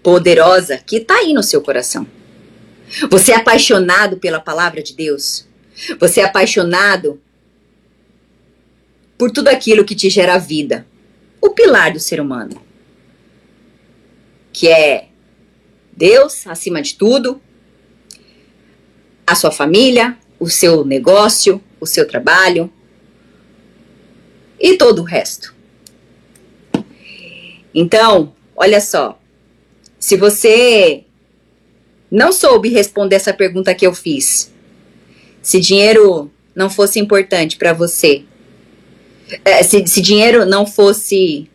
poderosa que está aí no seu coração. Você é apaixonado pela palavra de Deus? Você é apaixonado por tudo aquilo que te gera vida? O pilar do ser humano, que é Deus acima de tudo, a sua família, o seu negócio, o seu trabalho e todo o resto. Então, olha só, se você não soube responder essa pergunta que eu fiz, se dinheiro não fosse importante para você, se dinheiro não fosse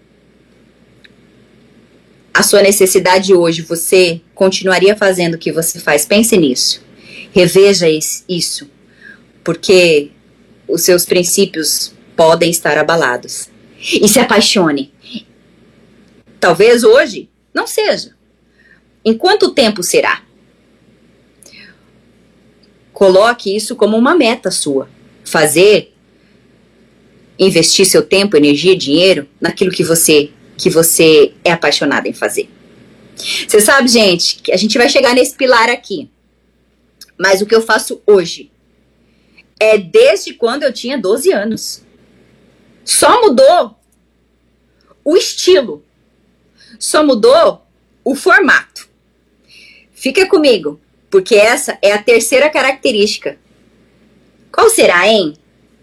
a sua necessidade hoje, você continuaria fazendo o que você faz? Pense nisso. Reveja isso, porque os seus princípios podem estar abalados. E se apaixone. Talvez hoje não seja. Em quanto tempo será? Coloque isso como uma meta sua. Investir seu tempo, energia, dinheiro naquilo que você é apaixonado em fazer. Você sabe, gente, que a gente vai chegar nesse pilar aqui. Mas o que eu faço hoje é desde quando eu tinha 12 anos. Só mudou o estilo. Só mudou o formato. Fica comigo, porque essa é a terceira característica. Qual será, hein?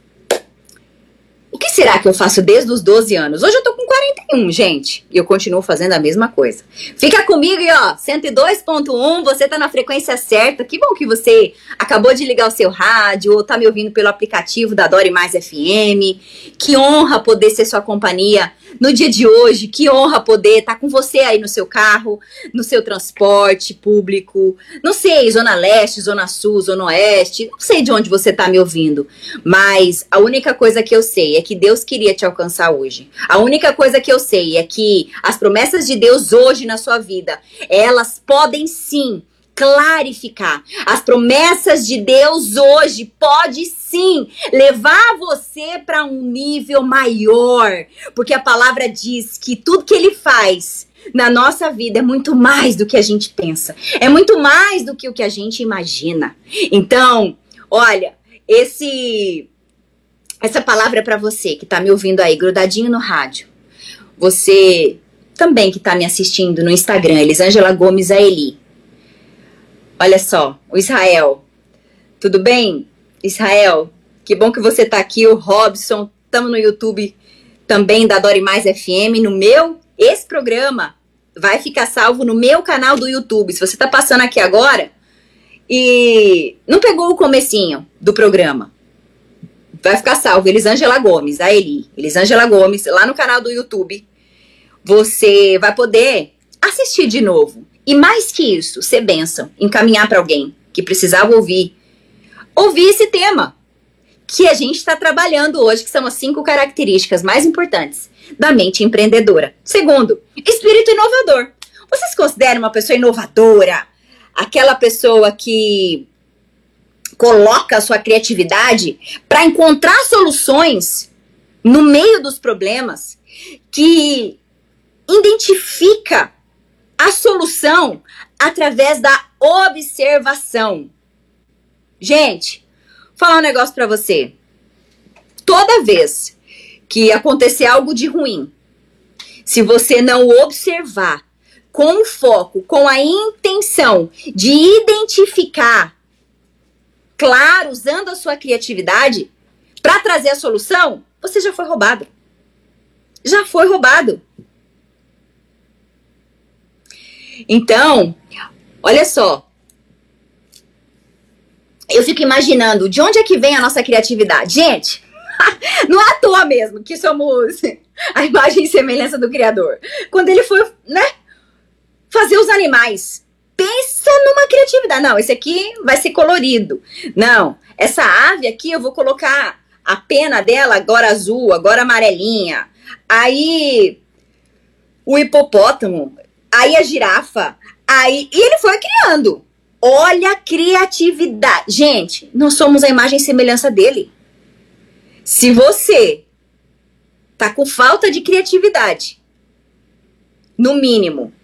O que será que eu faço desde os 12 anos? Hoje eu tô com 41, gente. E eu continuo fazendo a mesma coisa. Fica comigo e ó, 102.1, você tá na frequência certa. Que bom que você acabou de ligar o seu rádio ou tá me ouvindo pelo aplicativo da Dore Mais FM. Que honra poder ser sua companhia no dia de hoje. Que honra poder estar com você aí no seu carro, no seu transporte público. Não sei, Zona Leste, Zona Sul, Zona Oeste. Não sei de onde você tá me ouvindo. Mas a única coisa que eu sei é que Deus queria te alcançar hoje. A única coisa que eu sei é que as promessas de Deus hoje na sua vida, elas podem sim clarificar. As promessas de Deus hoje pode sim levar você para um nível maior, porque a palavra diz que tudo que Ele faz na nossa vida é muito mais do que a gente pensa, é muito mais do que o que a gente imagina. Então, olha, essa palavra é para você que tá me ouvindo aí, grudadinho no rádio. Você também que tá me assistindo no Instagram, Elisângela Gomes Aeli. Olha só, o Israel. Tudo bem? Israel, que bom que você tá aqui. O Robson, estamos no YouTube também da Dore Mais FM. Esse programa vai ficar salvo no meu canal do YouTube. Se você tá passando aqui agora e não pegou o comecinho do programa, vai ficar salvo, Elisângela Gomes, a Eli, Elisângela Gomes, lá no canal do YouTube. Você vai poder assistir de novo. E mais que isso, ser bênção, encaminhar para alguém que precisava ouvir esse tema que a gente está trabalhando hoje, que são as 5 características mais importantes da mente empreendedora. Segundo, espírito inovador. Você se considera uma pessoa inovadora? Aquela pessoa que coloca a sua criatividade para encontrar soluções no meio dos problemas, que identifica a solução através da observação. Gente, vou falar um negócio para você. Toda vez que acontecer algo de ruim, se você não observar com foco, com a intenção de identificar, claro, usando a sua criatividade para trazer a solução, você já foi roubado. Já foi roubado. Então, olha só. Eu fico imaginando de onde é que vem a nossa criatividade. Gente, não é à toa mesmo que somos a imagem e semelhança do Criador. Quando ele foi, fazer os animais, pensa numa criatividade. Não, esse aqui vai ser colorido. Não, essa ave aqui eu vou colocar a pena dela agora azul, agora amarelinha. Aí o hipopótamo, aí a girafa, e ele foi criando. Olha a criatividade. Gente, nós somos a imagem e semelhança dele. Se você tá com falta de criatividade, no mínimo,